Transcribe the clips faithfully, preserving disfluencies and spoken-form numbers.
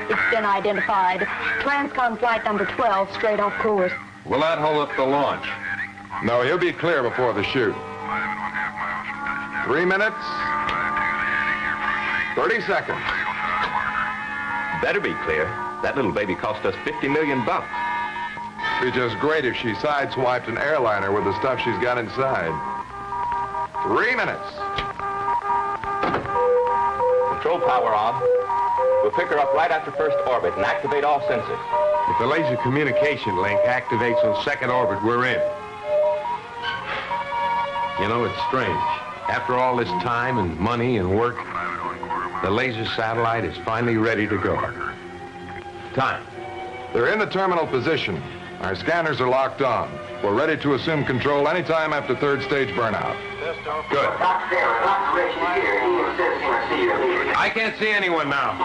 It's been identified. Transcom flight number twelve, straight off course. Will that hold up the launch? No, he'll be clear before the shoot. Three minutes. thirty seconds. Better be clear. That little baby cost us fifty million bucks. It'd be just great if she sideswiped an airliner with the stuff she's got inside. Three minutes. Control power on. We'll pick her up right after first orbit and activate all sensors. If the laser communication link activates on second orbit, we're in. You know, it's strange. After all this time and money and work, the laser satellite is finally ready to go. Time. They're in the terminal position. Our scanners are locked on. We're ready to assume control anytime after third stage burnout. Good. I can't see anyone now.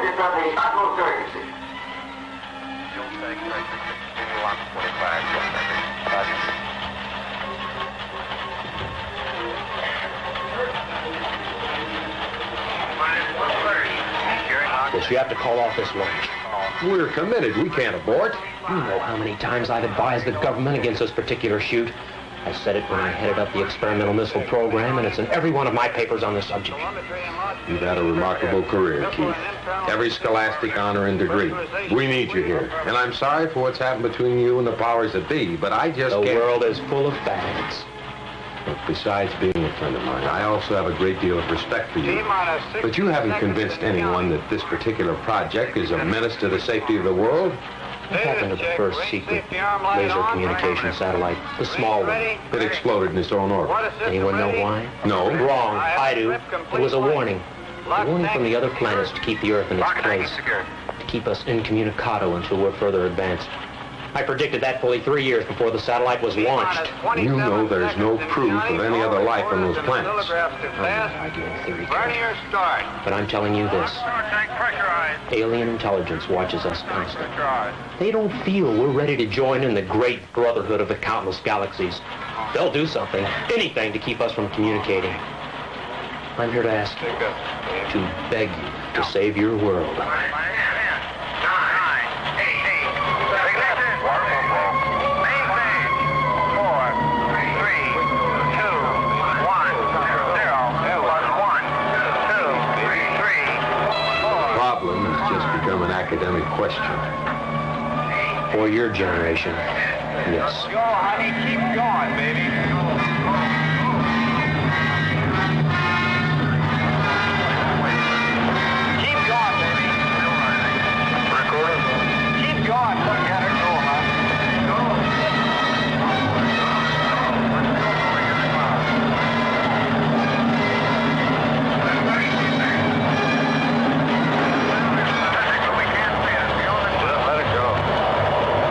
Yes, you have to call off this launch. We're committed. We can't abort. You know how many times I've advised the government against this particular shoot. I said it when I headed up the experimental missile program, and it's in every one of my papers on the subject. You've had a remarkable career, Keith. Every scholastic honor and degree. We need you here. And I'm sorry for what's happened between you and the powers that be, but I just the can't... The world is full of fags. Look, besides being a friend of mine, I also have a great deal of respect for you. But you haven't convinced anyone that this particular project is a menace to the safety of the world. What happened to the first secret laser communication satellite, the small one? It exploded in its own orbit. Anyone know why? No. Wrong. I do. It was a warning. A warning from the other planets to keep the Earth in its place. To keep us incommunicado until we're further advanced. I predicted that fully three years before the satellite was launched. You know there's no proof of any other life on those planets. I'm not arguing theory, Kurt. But I'm telling you this. Alien intelligence watches us constantly. They don't feel we're ready to join in the great brotherhood of the countless galaxies. They'll do something, anything to keep us from communicating. I'm here to ask you, to beg you to save your world. Academic question. For your generation, yes. Go, honey, keep going, baby.